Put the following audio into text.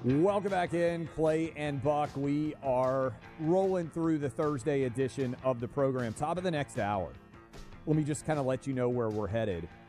Welcome back in, Clay and Buck. We are rolling through the Thursday edition of the program. Top of the next hour. Let me just kind of let you know where we're headed.